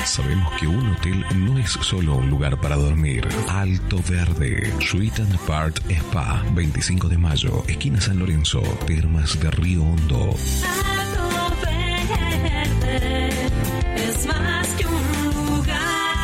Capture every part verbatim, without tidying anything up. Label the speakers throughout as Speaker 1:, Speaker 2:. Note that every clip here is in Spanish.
Speaker 1: Sabemos que un hotel no es solo un lugar para dormir. Alto Verde, Suite and Part Spa, veinticinco de mayo, esquina San Lorenzo, Termas de Río Hondo.
Speaker 2: Alto Verde es más que un lugar.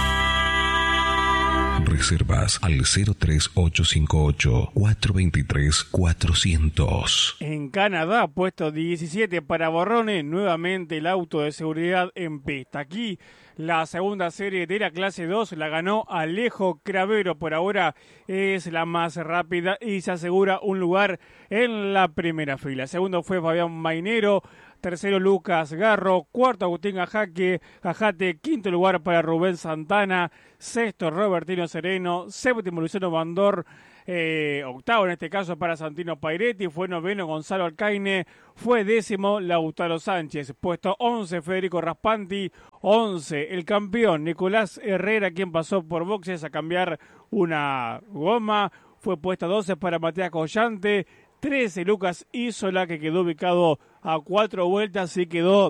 Speaker 1: Reservas al cero tres ocho cinco ocho, cuatro dos tres, cuatrocientos.
Speaker 3: En Canadá, puesto diecisiete para Barrone, nuevamente el auto de seguridad en pista. Aquí la segunda serie de la clase dos la ganó Alejo Cravero. Por ahora es la más rápida y se asegura un lugar en la primera fila. Segundo fue Fabián Mainero. Tercero Lucas Garro. Cuarto Agustín Ajaque, Ajate. Quinto lugar para Rubén Santana. Sexto Robertino Sereno. Séptimo Luciano Bandor. Eh, octavo en este caso para Santino Pairetti. Fue noveno Gonzalo Alcaine. Fue décimo Lautaro Sánchez. Puesto once Federico Raspanti. once el campeón Nicolás Herrera, quien pasó por boxes a cambiar una goma. Fue puesto doce para Matías Collante. trece Lucas Isola, que quedó ubicado a cuatro vueltas y quedó,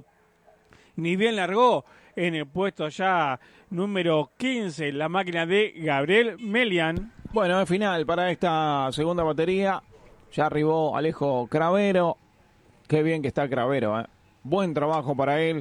Speaker 3: ni bien largó, en el puesto ya número quince, la máquina de Gabriel Melian.
Speaker 4: Bueno, el final para esta segunda batería. Ya arribó Alejo Cravero. Qué bien que está Cravero, ¿eh? Buen trabajo para él,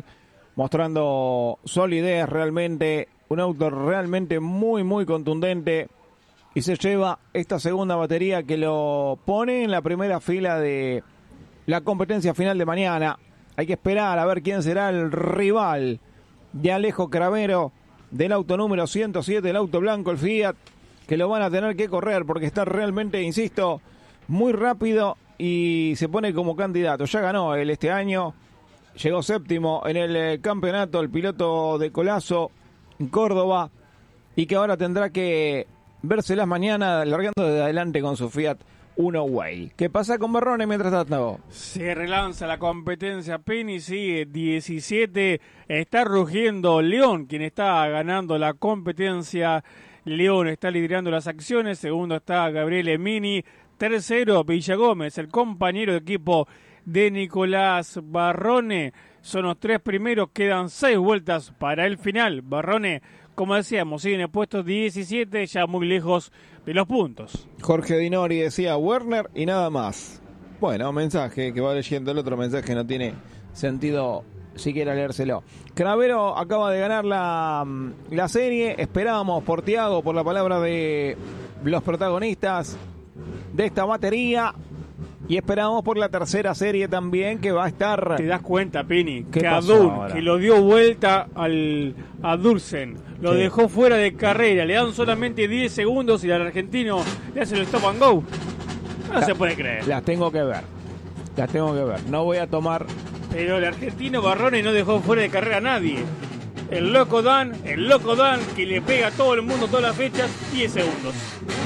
Speaker 4: mostrando solidez realmente. Un auto realmente muy, muy contundente. Y se lleva esta segunda batería que lo pone en la primera fila de la competencia final de mañana. Hay que esperar a ver quién será el rival de Alejo Cravero, del auto número ciento siete, el auto blanco, el Fiat, que lo van a tener que correr porque está realmente, insisto, muy rápido y se pone como candidato. Ya ganó él este año, llegó séptimo en el eh, campeonato, el piloto de Colazo en Córdoba, y que ahora tendrá que vérselas mañana largando desde adelante con su Fiat Uno Way. ¿Qué pasa con Barrone mientras tanto?
Speaker 3: Se relanza la competencia, Penny sigue diecisiete, está rugiendo León, quien está ganando la competencia. León está liderando las acciones, segundo está Gabriel Emini, tercero Villagómez, el compañero de equipo de Nicolás Barrone. Son los tres primeros, quedan seis vueltas para el final. Barrone, como decíamos, sigue en el puesto diecisiete, ya muy lejos de los puntos.
Speaker 4: Jorge Dinori decía Werner y nada más. Bueno, mensaje que va leyendo el otro mensaje, no tiene sentido siquiera leérselo. Cravero acaba de ganar la, la serie. Esperábamos por Tiago, por la palabra de los protagonistas de esta batería. Y esperamos por la tercera serie también, que va a estar...
Speaker 3: Te das cuenta, Pini,
Speaker 4: ¿Qué
Speaker 3: que
Speaker 4: pasó
Speaker 3: Adun,
Speaker 4: ahora?
Speaker 3: que lo dio vuelta al, a Dursen, lo
Speaker 4: Sí.
Speaker 3: dejó fuera de carrera, le dan solamente diez segundos y al argentino le hace el stop and go. No
Speaker 4: La-
Speaker 3: se puede creer.
Speaker 4: Las tengo que ver. Las tengo que ver. No voy a tomar...
Speaker 3: Pero el argentino Barrone no dejó fuera de carrera a nadie. El loco Dan, el loco Dan, que le pega a todo el mundo todas las fechas, diez segundos.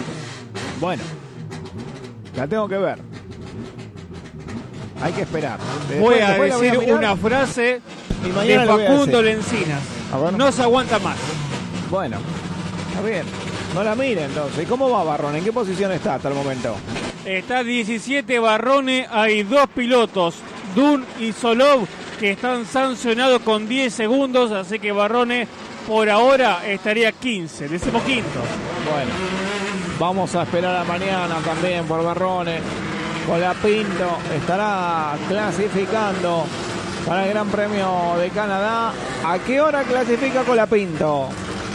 Speaker 4: Bueno, la tengo que ver. Hay que esperar.
Speaker 3: Voy
Speaker 4: Después-
Speaker 3: a
Speaker 4: después la voy
Speaker 3: decir
Speaker 4: mirar
Speaker 3: una frase
Speaker 4: y
Speaker 3: de
Speaker 4: mañana la voy a
Speaker 3: Facundo
Speaker 4: decir.
Speaker 3: Lencinas.
Speaker 4: A ver.
Speaker 3: No se aguanta más.
Speaker 4: Bueno, está bien. No la mire entonces. ¿Y cómo va Barrón? ¿En qué posición está hasta el momento?
Speaker 3: Está diecisiete Barrone, hay dos pilotos, Dun y Solov, que están sancionados con diez segundos, así que Barrone por ahora estaría quince, decimoquinto.
Speaker 4: Bueno, vamos a esperar a mañana también por Barrone. Colapinto estará clasificando para el Gran Premio de Canadá. ¿A qué hora clasifica Colapinto?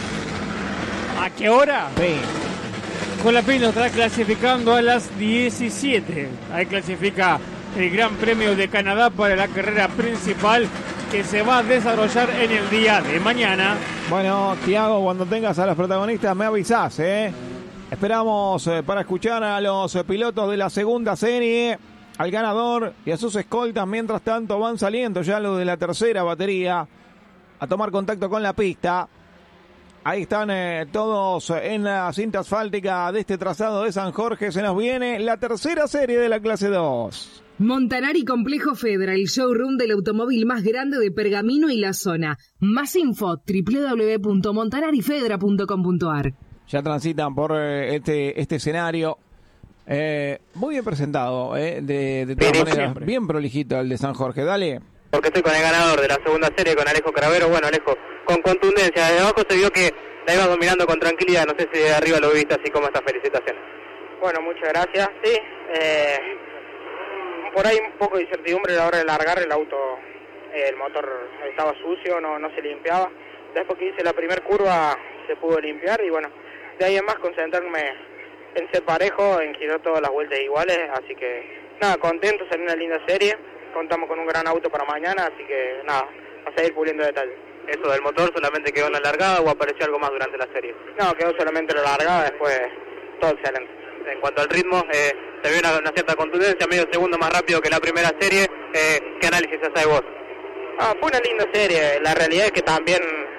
Speaker 3: ¿A qué hora?
Speaker 4: Sí.
Speaker 3: Colapinto estará clasificando a las diecisiete. Ahí clasifica el Gran Premio de Canadá para la carrera principal que se va a desarrollar en el día de mañana.
Speaker 4: Bueno, Tiago, cuando tengas a los protagonistas me avisás, ¿eh? Esperamos eh, para escuchar a los eh, pilotos de la segunda serie, al ganador y a sus escoltas. Mientras tanto van saliendo ya los de la tercera batería a tomar contacto con la pista. Ahí están eh, todos en la cinta asfáltica de este trazado de San Jorge. Se nos viene la tercera serie de la clase dos.
Speaker 5: Montanari Complejo Fedra, el showroom del automóvil más grande de Pergamino y la zona. Más info, doble u doble u doble u punto montanari fedra punto com punto a r.
Speaker 4: Ya transitan por eh, este, este escenario. Eh, muy bien presentado, eh, de, de todas
Speaker 3: Pero
Speaker 4: maneras.
Speaker 3: siempre.
Speaker 4: Bien prolijito el de San Jorge. Dale.
Speaker 6: porque estoy con el ganador de la segunda serie, con Alejo Cravero. Bueno, Alejo, con contundencia, desde abajo se vio que la ibas dominando con tranquilidad, no sé si de arriba lo viste así como esta felicitación.
Speaker 7: Bueno, muchas gracias, sí, eh, por ahí un poco de incertidumbre a la hora de largar, el auto, eh, el motor estaba sucio, no, no se limpiaba. Después que hice la primera curva se pudo limpiar y bueno, de ahí en más concentrarme en ser parejo, en girar todas las vueltas iguales, así que nada, contento, salió una linda serie, contamos con un gran auto para mañana, así que nada, a seguir puliendo detalles.
Speaker 6: ¿Eso del motor solamente quedó en la largada o apareció algo más durante la serie?
Speaker 7: No, quedó solamente la largada, después todo excelente.
Speaker 6: En cuanto al ritmo, eh, se vio una, una cierta contundencia, medio segundo más rápido que la primera serie. Eh, ¿Qué análisis haces vos?
Speaker 7: Ah, fue una linda serie, la realidad es que también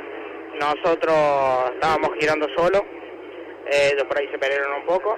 Speaker 7: nosotros estábamos girando solo, eh, ellos por ahí se pelearon un poco,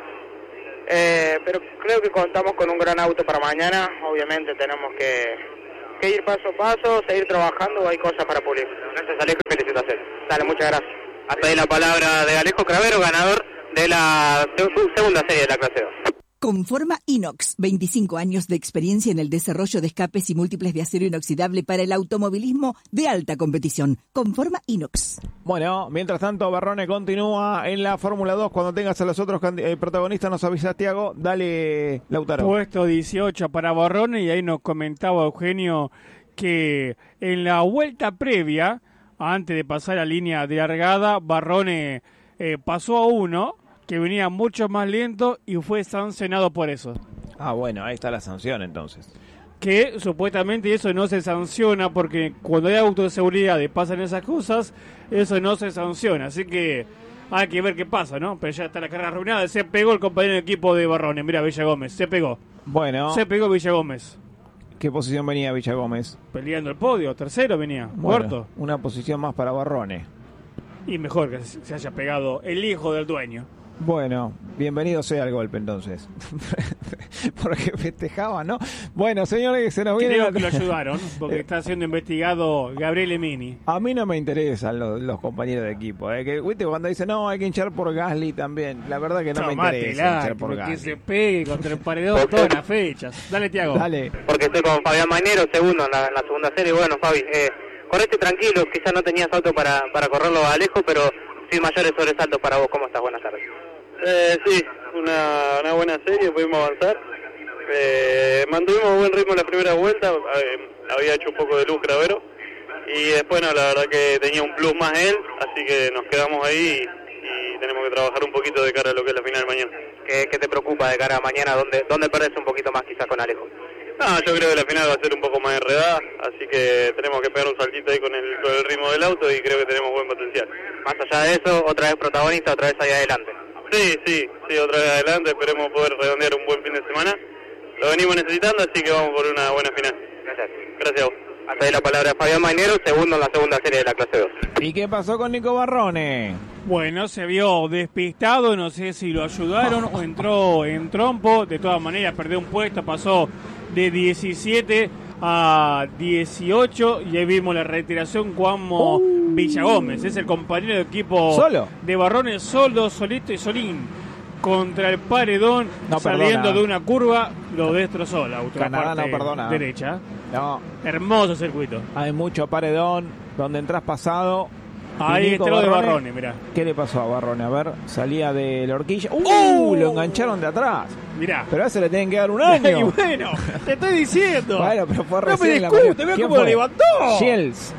Speaker 7: eh, pero creo que contamos con un gran auto para mañana. Obviamente tenemos que, que ir paso a paso, seguir trabajando, hay cosas para pulir.
Speaker 6: Gracias, Alejo, y felicitaciones.
Speaker 7: Dale, muchas gracias.
Speaker 6: Hasta ahí la palabra de Alejo Cravero, ganador de la segunda serie de la clase dos.
Speaker 8: Conforma Inox, veinticinco años de experiencia en el desarrollo de escapes y múltiples de acero inoxidable para el automovilismo de alta competición. Conforma Inox.
Speaker 4: Bueno, mientras tanto, Barrone continúa en la Fórmula dos. Cuando tengas a los otros eh, protagonistas, nos avisas, Tiago. Dale, Lautaro.
Speaker 3: Puesto dieciocho para Barrone, y ahí nos comentaba Eugenio que en la vuelta previa, antes de pasar la línea de largada, Barrone eh, pasó a uno que venía mucho más lento y fue sancionado por eso.
Speaker 4: Ah, bueno, ahí está la sanción entonces.
Speaker 3: Que supuestamente eso no se sanciona porque cuando hay auto de seguridad y pasan esas cosas, eso no se sanciona. Así que hay que ver qué pasa, ¿no? Pero ya está la carrera arruinada. Se pegó el compañero de equipo de Barrone. Mira, Villa Gómez, se pegó.
Speaker 4: Bueno.
Speaker 3: Se pegó Villa Gómez.
Speaker 4: ¿Qué posición venía Villa Gómez?
Speaker 3: Peleando el podio, tercero venía,
Speaker 4: bueno,
Speaker 3: cuarto.
Speaker 4: Una posición más para Barrone.
Speaker 3: Y mejor que se haya pegado el hijo del dueño.
Speaker 4: Bueno, bienvenido sea el golpe entonces. Porque festejaba, ¿no? Bueno, señores, se nos viene...
Speaker 3: Creo
Speaker 4: la...
Speaker 3: que lo ayudaron, porque está siendo investigado Gabriel Emini.
Speaker 4: A mí no me interesan los, los compañeros de equipo. ¿eh? Que, ¿viste? Cuando dicen, no, hay que hinchar por Gasly también. La verdad que no, no me interesa hinchar por Gasly.
Speaker 3: Que se pegue contra el paredón todas las fechas. Dale, Tiago.
Speaker 4: Dale.
Speaker 6: Porque estoy con Fabián Mainero, segundo en la, en la segunda serie. Bueno, Fabi, eh, correte tranquilo, quizás no tenías auto para, para correrlo a Alejo, pero sin mayores sobresaltos para vos. ¿Cómo estás? Buenas tardes.
Speaker 9: Eh, sí, una, una buena serie, pudimos avanzar. Eh, mantuvimos buen ritmo en la primera vuelta, eh, había hecho un poco de luz Cravero. Y después, no, la verdad que tenía un plus más él, así que nos quedamos ahí y, y tenemos que trabajar un poquito de cara a lo que es la final de mañana.
Speaker 6: ¿Qué, qué te preocupa de cara a mañana? ¿Dónde, dónde perdés un poquito más quizás con Alejo?
Speaker 9: No, yo creo que la final va a ser un poco más enredada, así que tenemos que pegar un saltito ahí con el, con el ritmo del auto y creo que tenemos buen potencial.
Speaker 6: Más allá de eso, otra vez protagonista, otra vez ahí adelante.
Speaker 9: Sí, sí, sí, otra vez adelante, esperemos poder redondear un buen fin de semana. Lo venimos necesitando, así que vamos por una buena final.
Speaker 6: Gracias.
Speaker 9: Gracias a vos.
Speaker 6: Hasta ahí la palabra de Fabián Mainero, segundo en la segunda serie de la clase dos.
Speaker 4: ¿Y qué pasó con Nico Barrone?
Speaker 3: Bueno, se vio despistado, no sé si lo ayudaron o entró en trompo. De todas maneras, perdió un puesto, pasó de diecisiete a dieciocho y ahí vimos la retiración como uh. Villagómez, es el compañero de equipo
Speaker 4: ¿Solo?
Speaker 3: de Barrone, solo, solito y solín contra el paredón,
Speaker 4: no
Speaker 3: saliendo
Speaker 4: perdona.
Speaker 3: de una curva, lo destrozó el auto.
Speaker 4: Canadá no perdona.
Speaker 3: Derecha.
Speaker 4: No.
Speaker 3: Hermoso circuito.
Speaker 4: Hay mucho paredón donde entras pasado.
Speaker 3: Ahí está lo de Barrone, mirá.
Speaker 4: ¿Qué le pasó a Barrone? A ver, salía de la horquilla. ¡Uh! ¡Oh! Lo engancharon de atrás.
Speaker 3: Mirá.
Speaker 4: Pero a ese le tienen que dar un año.
Speaker 3: Y bueno, te estoy diciendo.
Speaker 4: Bueno, pero fue
Speaker 3: no
Speaker 4: recién
Speaker 3: me discute, ve cómo lo levantó.
Speaker 4: Shields.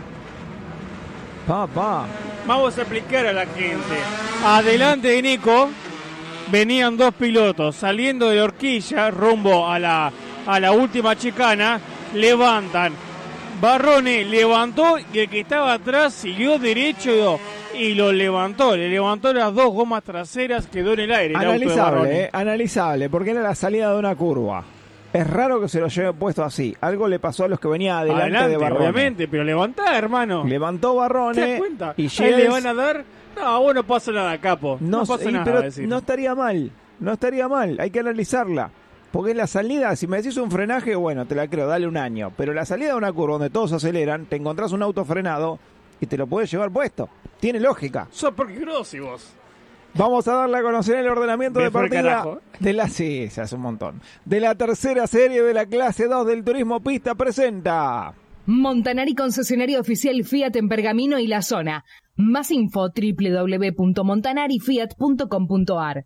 Speaker 4: Papá.
Speaker 3: Vamos a explicar a la gente. Adelante de Nico venían dos pilotos saliendo de la horquilla rumbo a la, a la última chicana. Levantan. Barrone levantó y el que estaba atrás siguió derecho y lo levantó. Le levantó las dos gomas traseras, quedó en el aire. El
Speaker 4: analizable, eh, analizable, porque era la salida de una curva. Es raro que se lo lleve puesto así. Algo le pasó a los que venían adelante,
Speaker 3: adelante
Speaker 4: de Barrone.
Speaker 3: Obviamente, pero levantá, hermano.
Speaker 4: Levantó Barrone.
Speaker 3: ¿Te das cuenta?
Speaker 4: Y
Speaker 3: Shields, le van a dar. No, vos no pasa nada, capo. No, no pasa
Speaker 4: y,
Speaker 3: nada.
Speaker 4: Pero
Speaker 3: decir.
Speaker 4: no estaría mal. No estaría mal. Hay que analizarla. Porque la salida, si me decís un frenaje, bueno, te la creo, dale un año. Pero la salida de una curva donde todos aceleran, te encontrás un auto frenado y te lo puedes llevar puesto. Tiene lógica.
Speaker 3: Sos peligroso vos.
Speaker 4: Vamos a darle a conocer el ordenamiento
Speaker 3: Me
Speaker 4: de partida de la sí, se hace un montón. De la tercera serie de la clase dos del Turismo Pista presenta
Speaker 5: Montanari, concesionario oficial Fiat en Pergamino y la zona. Más info doble u doble u doble u punto montanari fiat punto com punto a r.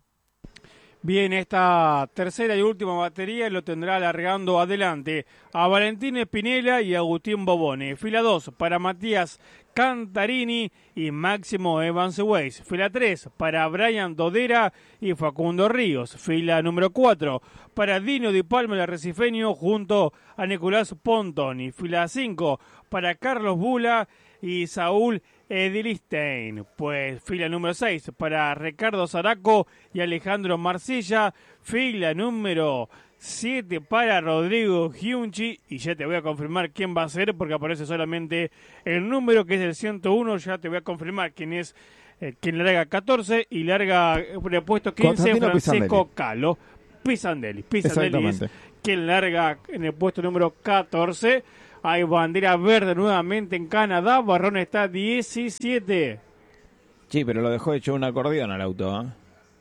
Speaker 3: Bien, esta tercera y última batería lo tendrá alargando adelante a Valentín Espinela y Agustín Bobone. Fila dos para Matías Cantarini y Máximo Evans Weiss. Fila tres para Brian Dodera y Facundo Ríos. Fila número cuatro para Dino Di Palma, el arrecifeño, junto a Nicolás Pontoni. Fila cinco para Carlos Bula y Saúl Edilistein. Pues fila número seis para Ricardo Zaraco y Alejandro Marcilla. Fila número siete para Rodrigo Giunchi. Y ya te voy a confirmar quién va a ser, porque aparece solamente el número, que es el ciento uno. Ya te voy a confirmar quién es, eh, quien larga catorce y larga el puesto quince, Francisco Calo Pisandelli. Pisandelli es quien larga en el puesto número catorce. Hay bandera verde nuevamente en Canadá. Barrón está diecisiete.
Speaker 4: Sí, pero lo dejó hecho un acordeón al auto, ¿eh?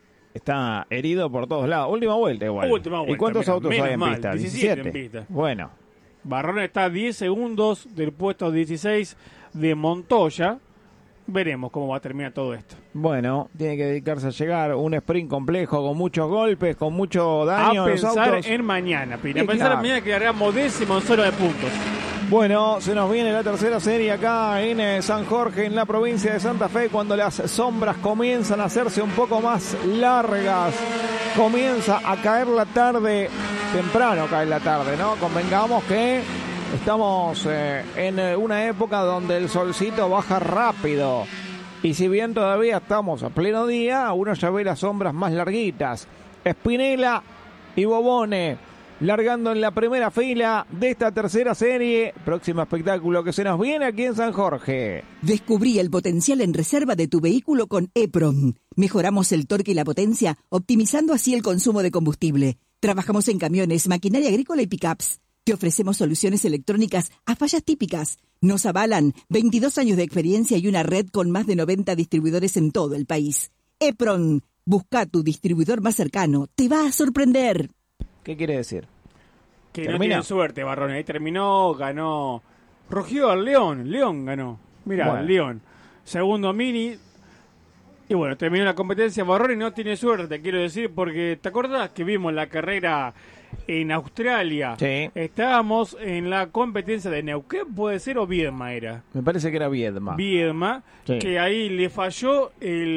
Speaker 4: Está herido por todos lados. Última vuelta igual.
Speaker 3: Última vuelta.
Speaker 4: ¿Y cuántos
Speaker 3: Mira,
Speaker 4: autos hay en
Speaker 3: mal,
Speaker 4: pista?
Speaker 3: diecisiete
Speaker 4: diecisiete.
Speaker 3: en pista.
Speaker 4: Bueno.
Speaker 3: Barrón está a diez segundos del puesto dieciséis de Montoya. Veremos cómo va a terminar todo esto.
Speaker 4: Bueno, tiene que dedicarse a llegar. Un sprint complejo con muchos golpes, con mucho daño
Speaker 3: a
Speaker 4: a los
Speaker 3: pensar
Speaker 4: autos.
Speaker 3: en mañana, Pina.
Speaker 4: Sí,
Speaker 3: A pensar
Speaker 4: claro.
Speaker 3: en mañana que largamos décimo en zona de puntos.
Speaker 4: Bueno, se nos viene la tercera serie acá en eh, San Jorge, en la provincia de Santa Fe, cuando las sombras comienzan a hacerse un poco más largas. Comienza a caer la tarde, temprano cae la tarde, ¿no? Convengamos que estamos eh, en eh, una época donde el solcito baja rápido. Y si bien todavía estamos a pleno día, uno ya ve las sombras más larguitas. Espinela y Bobone largando en la primera fila de esta tercera serie. Próximo espectáculo que se nos viene aquí en San Jorge.
Speaker 8: Descubrí el potencial en reserva de tu vehículo con EPRON. Mejoramos el torque y la potencia, optimizando así el consumo de combustible. Trabajamos en camiones, maquinaria agrícola y pickups. Te ofrecemos soluciones electrónicas a fallas típicas. Nos avalan veintidós años de experiencia y una red con más de noventa distribuidores en todo el país. EPRON. Busca tu distribuidor más cercano. Te va a sorprender.
Speaker 4: ¿Qué quiere decir?
Speaker 3: Que
Speaker 4: ¿Termina?
Speaker 3: no tienen suerte, Barrón. Ahí terminó, ganó. Rugió al León. León ganó. Mirá,
Speaker 4: Bueno.
Speaker 3: León. Segundo Mini. Y bueno, terminó la competencia. Barrón y no tiene suerte, quiero decir, porque ¿te acordás que vimos la carrera en Australia?
Speaker 4: Sí.
Speaker 3: Estábamos en la competencia de Neuquén, puede ser, o Viedma era.
Speaker 4: Me parece que era Viedma.
Speaker 3: Viedma,
Speaker 4: Sí.
Speaker 3: que ahí le falló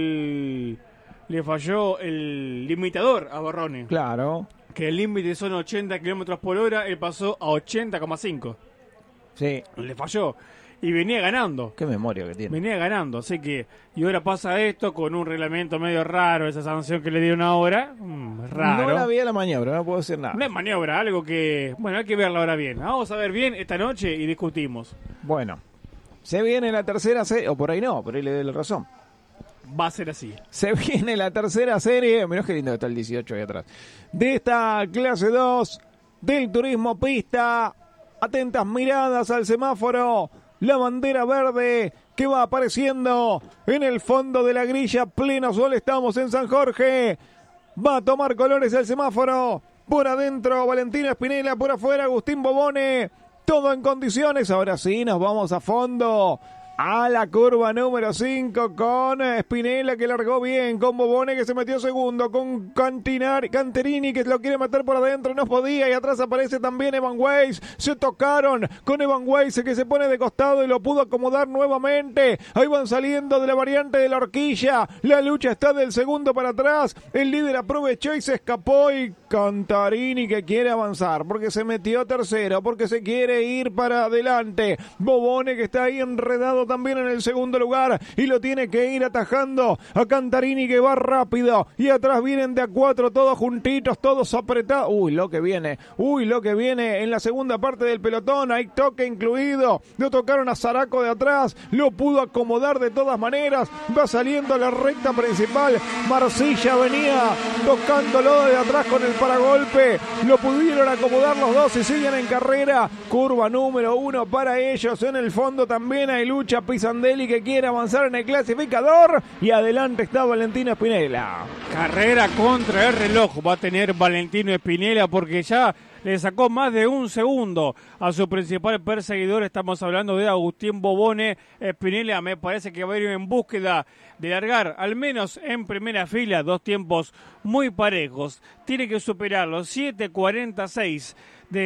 Speaker 3: el. Le falló el limitador a Barrone.
Speaker 4: Claro.
Speaker 3: Que el límite son ochenta kilómetros por hora, él pasó a ochenta coma cinco.
Speaker 4: Sí.
Speaker 3: Le falló. Y venía ganando.
Speaker 4: Qué memoria que tiene.
Speaker 3: Venía ganando. Así que, y ahora pasa esto con un reglamento medio raro, esa sanción que le dieron ahora. Mm, raro.
Speaker 4: No la vi a la maniobra, no puedo decir nada.
Speaker 3: No es maniobra, algo que. Bueno, hay que verla ahora bien. Vamos a ver bien esta noche y discutimos.
Speaker 4: Bueno, se viene la tercera serie, o por ahí no, por ahí le doy la razón.
Speaker 3: Va a ser así.
Speaker 4: Se viene la tercera serie, mirá qué lindo que está el dieciocho ahí atrás, de esta clase dos del turismo pista. Atentas miradas al semáforo, la bandera verde que va apareciendo en el fondo de la grilla, pleno sol, estamos en San Jorge. Va a tomar colores el semáforo, por adentro Valentín Espinela, por afuera Agustín Bobone, todo en condiciones. Ahora sí, nos vamos a fondo a la curva número cinco con Espinela, que largó bien, con Bobone, que se metió segundo, con Cantinari, Canterini, que lo quiere meter por adentro, no podía, y atrás aparece también Evan Weiss. Se tocaron con Evan Weiss, que se pone de costado y lo pudo acomodar nuevamente. Ahí van saliendo de la variante de la horquilla, la lucha está del segundo para atrás, el líder aprovechó y se escapó, y Cantarini, que quiere avanzar porque se metió tercero, porque se quiere ir para adelante. Bobone, que está ahí enredado también en el segundo lugar y lo tiene que ir atajando a Cantarini, que va rápido, y atrás vienen de a cuatro todos juntitos, todos apretados. Uy, lo que viene, uy, lo que viene en la segunda parte del pelotón, hay toque incluido, lo tocaron a Zaraco de atrás, lo pudo acomodar de todas maneras, va saliendo a la recta principal, Marcilla venía tocándolo de atrás con el paragolpe, lo pudieron acomodar los dos y siguen en carrera. Curva número uno para ellos, en el fondo también hay lucha lucha Pisandelli que quiere avanzar en el clasificador y adelante está Valentino Spinella.
Speaker 3: Carrera contra el reloj va a tener Valentino Spinella porque ya le sacó más de un segundo a su principal perseguidor. Estamos hablando de Agustín Bobone. Spinella me parece que va a ir en búsqueda de largar, al menos en primera fila, dos tiempos muy parejos. Tiene que superar los siete cuarenta y seis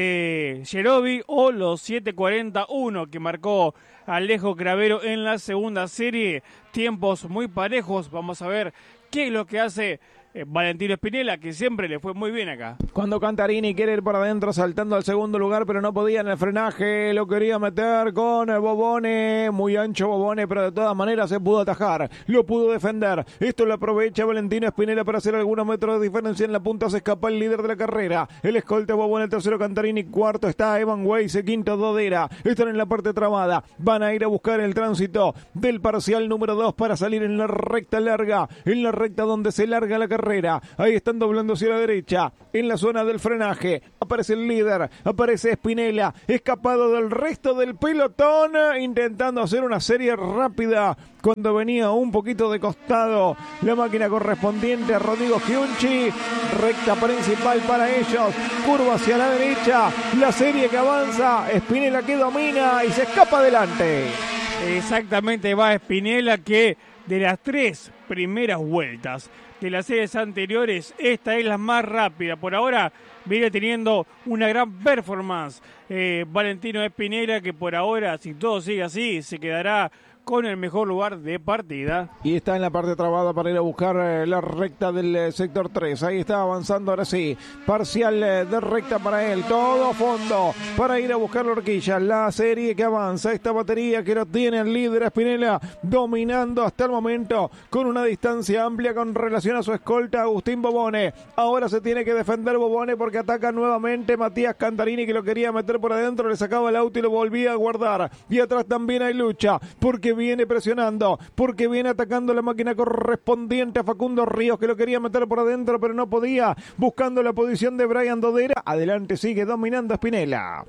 Speaker 3: de Yerobi o los siete cuarenta y uno que marcó Alejo Cravero en la segunda serie. Tiempos muy parejos. Vamos a ver qué es lo que hace Eh, Valentino Spinella, que siempre le fue muy bien acá.
Speaker 4: Cuando Cantarini quiere ir para adentro saltando al segundo lugar, pero no podía en el frenaje, lo quería meter con Bobone, muy ancho Bobone, pero de todas maneras se pudo atajar, lo pudo defender. Esto lo aprovecha Valentino Spinella para hacer algunos metros de diferencia en la punta. Se escapa el líder de la carrera, el escolta Bobone, el tercero Cantarini, cuarto está Evan Weiss, quinto Dodera. Están en la parte trabada, van a ir a buscar el tránsito del parcial número dos para salir en la recta larga, en la recta donde se larga la carrera. Ahí están doblando hacia la derecha, en la zona del frenaje. Aparece el líder, aparece Spinella, escapado del resto del pelotón, intentando hacer una serie rápida cuando venía un poquito de costado la máquina correspondiente a Rodrigo Giunchi. Recta principal para ellos, curva hacia la derecha, la serie que avanza, Spinella que domina y se escapa adelante.
Speaker 3: Exactamente, va Spinella, que de las tres primeras vueltas de las series anteriores, esta es la más rápida. Por ahora viene teniendo una gran performance eh, Valentino Spinella, que por ahora, si todo sigue así, se quedará con el mejor lugar de partida.
Speaker 4: Y está en la parte trabada para ir a buscar eh, la recta del eh, sector tres. Ahí está avanzando ahora sí. Parcial eh, de recta para él. Todo a fondo para ir a buscar la horquilla. La serie que avanza. Esta batería que lo tiene el líder Spinella dominando hasta el momento con una distancia amplia con relación a su escolta Agustín Bobone. Ahora se tiene que defender Bobone porque ataca nuevamente Matías Cantarini, que lo quería meter por adentro. Le sacaba el auto y lo volvía a guardar. Y atrás también hay lucha porque viene presionando, porque viene atacando la máquina correspondiente a Facundo Ríos, que lo quería meter por adentro pero no podía, buscando la posición de Brian Dodera. Adelante sigue dominando Spinella.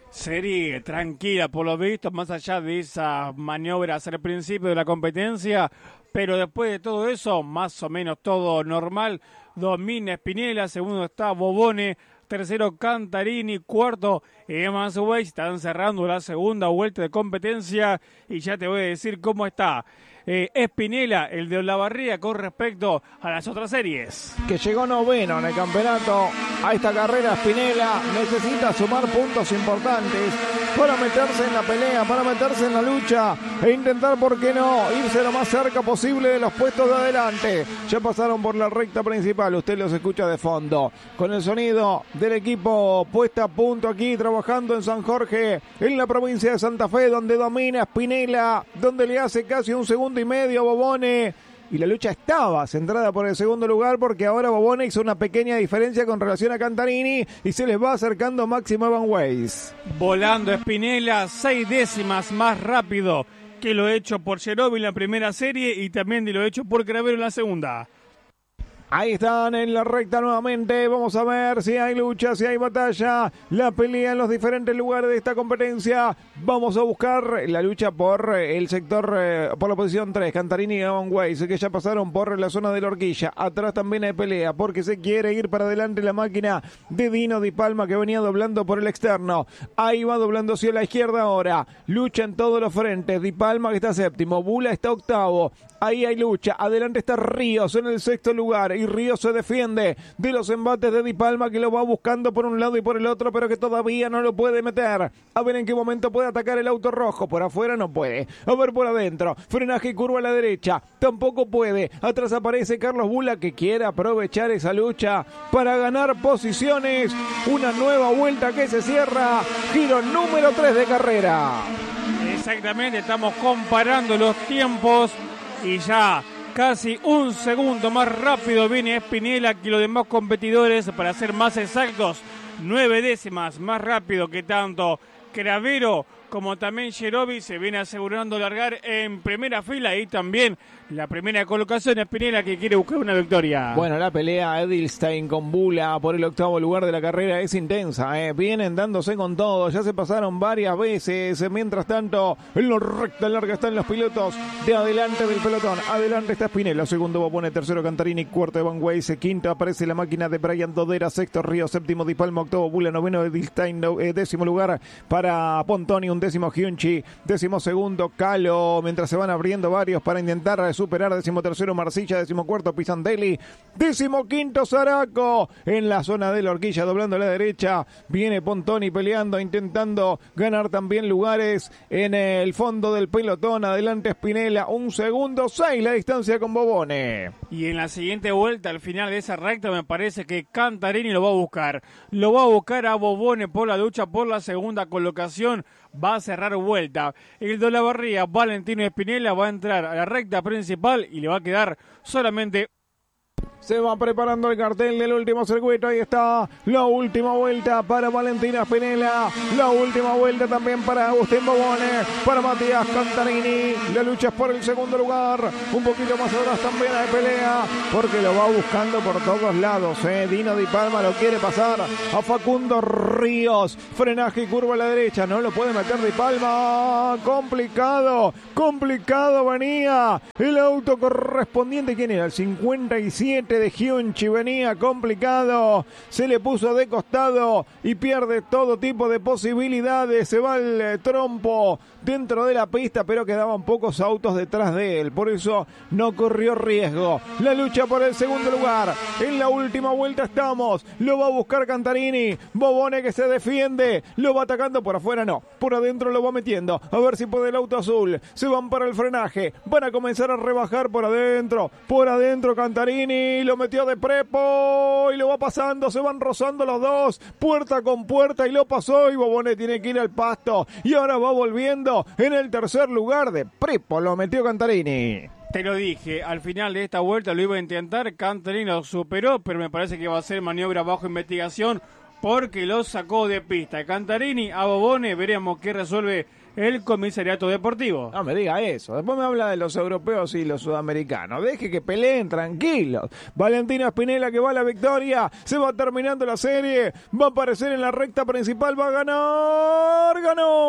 Speaker 3: Serie tranquila por lo visto, más allá de esas maniobras al principio de la competencia, pero después de todo eso, más o menos todo normal. Domina Spinella, segundo está Bobone, tercero Cantarini, cuarto Evans Weiss. Están cerrando la segunda vuelta de competencia y ya te voy a decir cómo está eh, Spinella, el de Olavarría, con respecto a las otras series.
Speaker 4: Que llegó noveno en el campeonato. A esta carrera Spinella necesita sumar puntos importantes para meterse en la pelea, para meterse en la lucha e intentar, ¿por qué no?, irse lo más cerca posible de los puestos de adelante. Ya pasaron por la recta principal, usted los escucha de fondo, con el sonido del equipo puesta a punto aquí, trabajando en San Jorge, en la provincia de Santa Fe, donde domina Spinella, donde le hace casi un segundo y medio a Bobone. Y la lucha estaba centrada por el segundo lugar, porque ahora Bobone hizo una pequeña diferencia con relación a Cantarini y se les va acercando Máximo Evan Weiss.
Speaker 3: Volando Spinella, seis décimas más rápido que lo hecho por Yerobi en la primera serie y también de lo hecho por Cravero en la segunda.
Speaker 4: Ahí están en la recta nuevamente. Vamos a ver si hay lucha, si hay batalla. La pelea en los diferentes lugares de esta competencia. Vamos a buscar la lucha por el sector, eh, por la posición tres. Cantarini y Evan Weiss, que ya pasaron por la zona de la horquilla. Atrás también hay pelea porque se quiere ir para adelante la máquina de Dino Di Palma, que venía doblando por el externo. Ahí va doblando hacia la izquierda ahora. Lucha en todos los frentes. Di Palma, que está séptimo. Bula está octavo. Ahí hay lucha. Adelante está Ríos en el sexto lugar. Y Ríos se defiende de los embates de Di Palma, que lo va buscando por un lado y por el otro, pero que todavía no lo puede meter. A ver en qué momento puede atacar el auto rojo. Por afuera no puede. A ver por adentro. Frenaje y curva a la derecha. Tampoco puede. Atrás aparece Carlos Bula, que quiere aprovechar esa lucha para ganar posiciones. Una nueva vuelta que se cierra. Giro número tres de carrera.
Speaker 3: Exactamente, estamos comparando los tiempos y ya casi un segundo más rápido viene Spinella que los demás competidores, para ser más exactos, nueve décimas más rápido que tanto Cravero como también Jerobi se viene asegurando largar en primera fila y también la primera colocación es Spinella que quiere buscar una victoria.
Speaker 4: Bueno, la pelea Edelstein con Bula por el octavo lugar de la carrera es intensa, ¿eh? Vienen dándose con todo, ya se pasaron varias veces. Mientras tanto, en la recta larga están los pilotos de adelante del pelotón. Adelante está Spinella, segundo Bobone, tercero Cantarini, cuarto Van Weisse, quinto aparece la máquina de Brian Dodera, sexto Río, séptimo Di Palma, octavo Bula, noveno Edelstein, eh, décimo lugar para Pontoni, un décimo Giunchi, décimo segundo Calo, mientras se van abriendo varios para intentar superar, décimo tercero Marcilla, décimo cuarto Pisandelli, décimo quinto Zaraco, en la zona de la horquilla doblando a la derecha, viene Pontoni peleando, intentando ganar también lugares en el fondo del pelotón, adelante Spinella, un segundo, seis la distancia con Bobone.
Speaker 3: Y en la siguiente vuelta, al final de esa recta, me parece que Cantarini lo va a buscar, lo va a buscar a Bobone por la lucha por la segunda colocación, va a cerrar vuelta. El de la Barría, Valentino Spinella, va a entrar a la recta principal y le va a quedar solamente...
Speaker 4: Se va preparando el cartel del último circuito. Ahí está la última vuelta para Valentina Spinella. La última vuelta también para Agustín Bobone. Para Matías Cantarini. La lucha es por el segundo lugar. Un poquito más atrás también hay pelea. Porque lo va buscando por todos lados. ¿eh? Dino Di Palma lo quiere pasar a Facundo Ríos. Frenaje y curva a la derecha. No lo puede meter Di Palma. Complicado. Complicado venía el auto correspondiente. ¿Quién era? El cincuenta y siete de Giunchi, venía complicado, se le puso de costado y pierde todo tipo de posibilidades, se va el eh, trompo dentro de la pista, pero quedaban pocos autos detrás de él, por eso no corrió riesgo. La lucha por el segundo lugar, en la última vuelta estamos, lo va a buscar Cantarini, Bobone que se defiende, lo va atacando por afuera, no, por adentro lo va metiendo, a ver si puede el auto azul, se van para el frenaje, van a comenzar a rebajar por adentro, por adentro Cantarini, lo metió de prepo y lo va pasando, se van rozando los dos, puerta con puerta y lo pasó y Bobone tiene que ir al pasto y ahora va volviendo en el tercer lugar de prepo, lo metió Cantarini.
Speaker 3: Te lo dije, al final de esta vuelta lo iba a intentar, Cantarini lo superó, pero me parece que va a ser maniobra bajo investigación porque lo sacó de pista. Cantarini a Bobone, veremos qué resuelve el comisariato deportivo.
Speaker 4: No me diga eso. Después me habla de los europeos y los sudamericanos. Deje que peleen tranquilos. Valentina Spinella que va a la victoria. Se va terminando la serie. Va a aparecer en la recta principal. Va a ganar.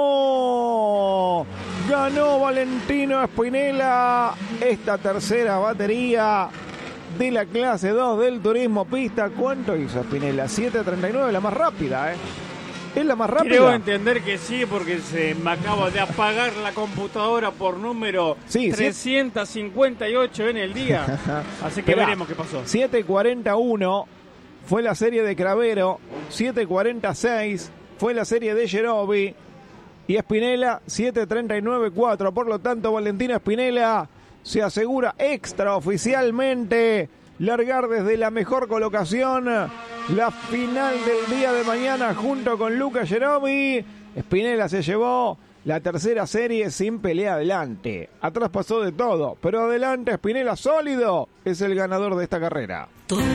Speaker 4: ¡Ganó! Ganó Valentino Spinella esta tercera batería de la clase dos del turismo pista. ¿Cuánto hizo Spinella? siete treinta y nueve, la más rápida, ¿eh? ¿Es la más rápida?
Speaker 3: Creo entender que sí, porque se me acaba de apagar la computadora por número sí, trescientos cincuenta y ocho en el día. Así que
Speaker 4: Esperá,
Speaker 3: veremos qué pasó.
Speaker 4: siete cuarenta y uno fue la serie de Cravero, siete cuarenta y seis fue la serie de Jerobi y Spinella siete treinta y nueve cuatro. Por lo tanto, Valentina Spinella se asegura extraoficialmente largar desde la mejor colocación la final del día de mañana junto con Luca Jerobi. Spinella se llevó la tercera serie sin pelea adelante. Atrás pasó de todo, pero adelante Spinella sólido es el ganador de esta carrera.
Speaker 2: Todo